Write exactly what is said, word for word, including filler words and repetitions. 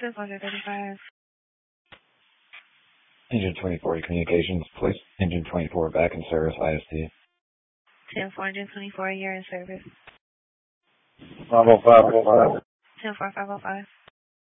ten four thirty-five. Engine twenty-four communications, please. Engine twenty-four back in service, I S T. ten four, Engine twenty-four, you're in service. five oh five oh five. ten four, five oh five.